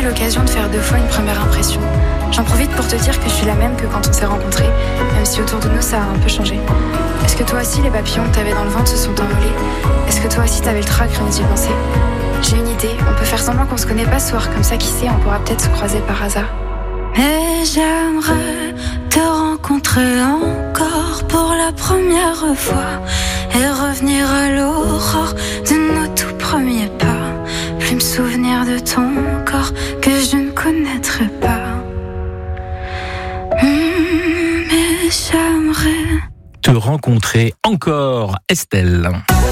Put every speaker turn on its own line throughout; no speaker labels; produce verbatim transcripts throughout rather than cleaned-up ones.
l'occasion de faire deux fois une première impression. J'en profite pour te dire que je suis la même que quand on s'est rencontrés, même si autour de nous ça a un peu changé. Est-ce que toi aussi les papillons que t'avais dans le ventre se sont envolés? Est-ce que toi aussi t'avais le trac rien d'y penser? J'ai une idée, on peut faire semblant qu'on se connaît pas ce soir, comme ça qui sait, on pourra peut-être se croiser par hasard.
Et j'aimerais te rencontrer encore pour la première fois et revenir à l'aurore de nos tout premiers pas. Plus me souvenir de ton corps que je ne connaîtrai pas. Mmh, mais j'aimerais
te rencontrer encore, Estelle.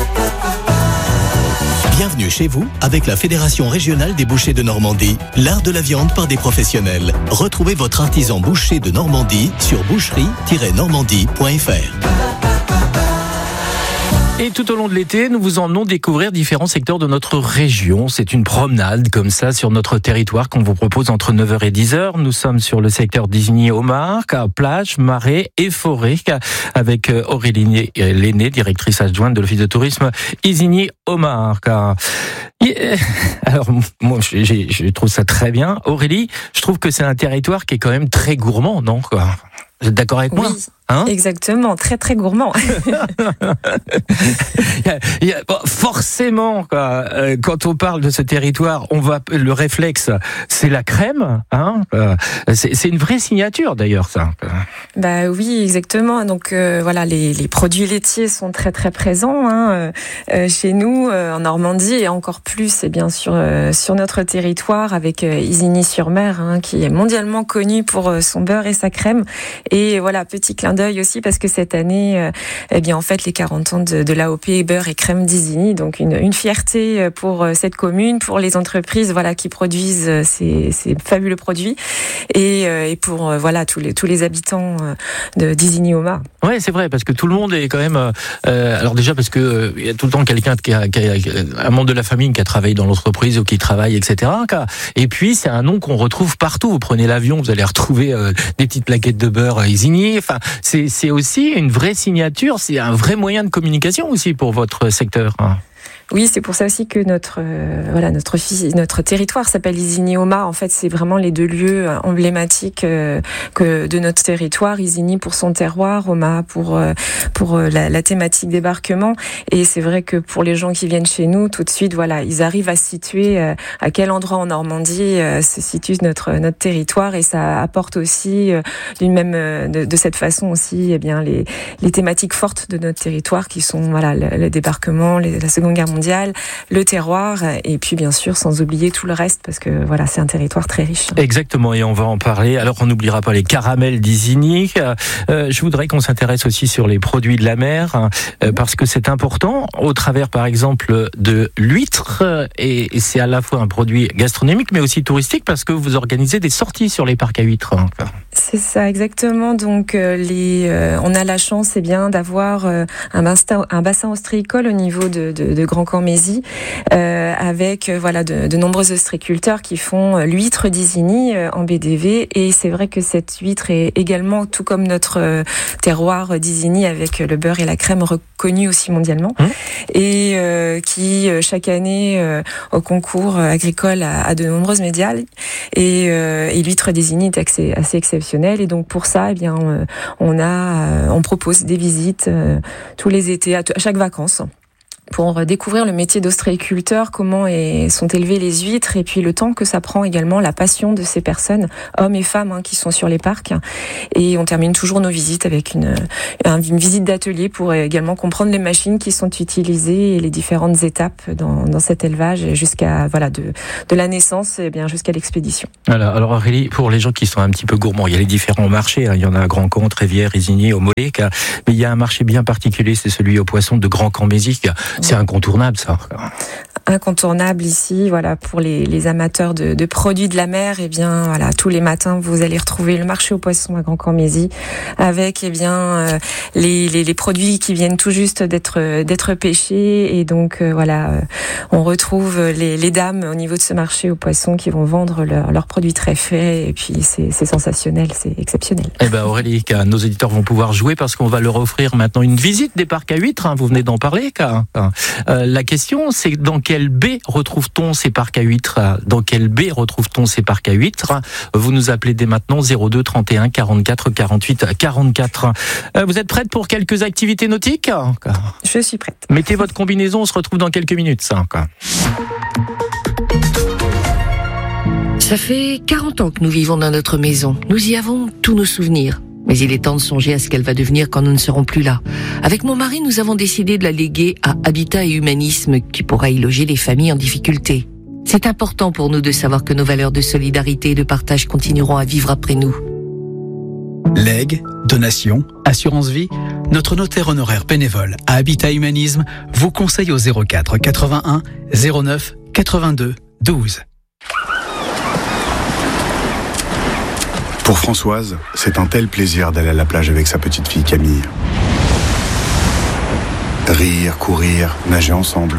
Bienvenue chez vous avec la Fédération régionale des bouchers de Normandie, l'art de la viande par des professionnels. Retrouvez votre artisan boucher de Normandie sur boucherie tiret normandie point f r.
Et tout au long de l'été, nous vous emmenons découvrir différents secteurs de notre région. C'est une promenade comme ça sur notre territoire qu'on vous propose entre neuf heures et dix heures. Nous sommes sur le secteur d'Isigny-Omar, plage, marais et forêt, avec Aurélie Lenné, directrice adjointe de l'Office de tourisme Isigny-Omar. Alors, moi, je, je trouve ça très bien. Aurélie, je trouve que c'est un territoire qui est quand même très gourmand, non, quoi? Vous êtes d'accord avec moi?
Oui, hein? Exactement, très très gourmand.
il y a, il y a, bon, forcément, quoi, euh, quand on parle de ce territoire, on va le réflexe, c'est la crème, hein. Euh, c'est, c'est une vraie signature d'ailleurs, ça.
Bah oui, exactement. Donc euh, voilà, les, les produits laitiers sont très très présents hein, euh, chez nous euh, en Normandie et encore plus, et bien sûr euh, sur notre territoire avec euh, Isigny-sur-Mer, hein, qui est mondialement connu pour euh, son beurre et sa crème. Et voilà, petit clin d'œil aussi parce que cette année, euh, eh bien en fait les quarante ans de, de l'A O P beurre et crème d'Isigny, donc une, une fierté pour cette commune, pour les entreprises voilà qui produisent ces, ces fabuleux produits et, euh, et pour euh, voilà tous les tous les habitants de d'Isigny-Omar.
Ouais, c'est vrai parce que tout le monde est quand même. Euh, alors déjà parce que euh, il y a tout le temps quelqu'un qui a, qui a un membre de la famille qui a travaillé dans l'entreprise ou qui travaille, et cetera. Et puis c'est un nom qu'on retrouve partout. Vous prenez l'avion, vous allez retrouver euh, des petites plaquettes de beurre à Isigny. Enfin, c'est c'est aussi une vraie signature. C'est un vrai moyen de communication aussi pour votre secteur.
Oui, c'est pour ça aussi que notre euh, voilà notre notre territoire s'appelle Isigny-Omar. En fait, c'est vraiment les deux lieux emblématiques euh, que de notre territoire. Isigny pour son terroir, Omar pour euh, pour la, la thématique débarquement. Et c'est vrai que pour les gens qui viennent chez nous, tout de suite, voilà, ils arrivent à se situer euh, à quel endroit en Normandie euh, se situe notre notre territoire, et ça apporte aussi euh, d'une même euh, de, de cette façon aussi, eh bien les les thématiques fortes de notre territoire qui sont voilà le, le débarquement, les, la Seconde Guerre mondiale, le terroir, et puis bien sûr sans oublier tout le reste parce que voilà c'est un territoire très riche.
Exactement, et on va en parler. Alors on n'oubliera pas les caramels d'Isigny. Euh, je voudrais qu'on s'intéresse aussi sur les produits de la mer hein, euh, parce que c'est important au travers par exemple de l'huître et, et c'est à la fois un produit gastronomique mais aussi touristique parce que vous organisez des sorties sur les parcs à huîtres. Hein.
C'est ça exactement. Donc euh, les euh, on a la chance eh bien d'avoir euh, un bassin un bassin ostréicole au niveau de de, de Grand-Cormézy euh, avec euh, voilà de, de nombreux ostréiculteurs qui font euh, l'huître d'Isigny euh, en B D V, et c'est vrai que cette huître est également tout comme notre euh, terroir d'Isigny avec le beurre et la crème reconnu aussi mondialement mmh. et euh, qui euh, chaque année euh, au concours agricole a, a de nombreuses médailles et, euh, et l'huître d'Isigny est assez, assez exceptionnelle, et donc pour ça eh bien euh, on a euh, on propose des visites euh, tous les étés à, t- à chaque vacances pour découvrir le métier d'ostréiculteur, comment est, sont élevées les huîtres, et puis le temps que ça prend également, la passion de ces personnes, hommes et femmes, hein, qui sont sur les parcs. Et on termine toujours nos visites avec une, une visite d'atelier pour également comprendre les machines qui sont utilisées et les différentes étapes dans, dans cet élevage jusqu'à voilà de, de la naissance et bien jusqu'à l'expédition.
Alors, alors Aurélie, pour les gens qui sont un petit peu gourmands, il y a les différents marchés. Hein, il y en a à Grand-Camp, Trévière, Isigny, au Mollet, mais il y a un marché bien particulier, c'est celui aux poissons de Grand-Cormézy. C'est incontournable, ça.
Incontournable ici, voilà, pour les, les amateurs de, de produits de la mer. Et eh bien, voilà, tous les matins, vous allez retrouver le marché aux poissons à Grand-Cormézy avec, eh bien, euh, les, les, les produits qui viennent tout juste d'être d'être pêchés. Et donc, euh, voilà, euh, on retrouve les, les dames au niveau de ce marché aux poissons qui vont vendre leur, leurs produits très frais. Et puis, c'est, c'est sensationnel, c'est exceptionnel.
Eh ben, Aurélie, nos éditeurs vont pouvoir jouer parce qu'on va leur offrir maintenant une visite des parcs à huîtres. Hein, vous venez d'en parler, quoi. Euh, la question, c'est dans quelle baie retrouve-t-on ces parcs à huîtres ? Dans quelle baie retrouve-t-on ces parcs à huîtres ? Vous nous appelez dès maintenant zéro deux trente et un quarante-quatre quarante-huit quarante-quatre. Euh, vous êtes prête pour quelques activités nautiques ?
Je suis prête.
Mettez votre combinaison, on se retrouve dans quelques minutes. Ça, quoi.
Ça fait quarante ans que nous vivons dans notre maison. Nous y avons tous nos souvenirs. Mais il est temps de songer à ce qu'elle va devenir quand nous ne serons plus là. Avec mon mari, nous avons décidé de la léguer à Habitat et Humanisme, qui pourra y loger les familles en difficulté. C'est important pour nous de savoir que nos valeurs de solidarité et de partage continueront à vivre après nous.
Legs, donations, assurance vie, notre notaire honoraire bénévole à Habitat Humanisme vous conseille au zéro quatre quatre-vingt-un zéro neuf quatre-vingt-deux douze.
Pour Françoise, c'est un tel plaisir d'aller à la plage avec sa petite fille Camille. Rire, courir, nager ensemble.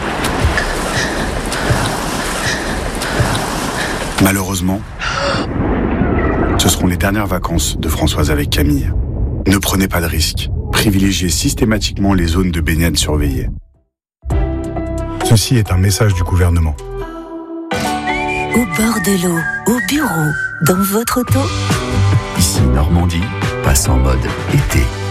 Malheureusement, ce seront les dernières vacances de Françoise avec Camille. Ne prenez pas de risques. Privilégiez systématiquement les zones de baignade surveillées. Ceci est un message du gouvernement.
Au bord de l'eau, au bureau, dans votre auto.
Ici Normandie passe en mode été.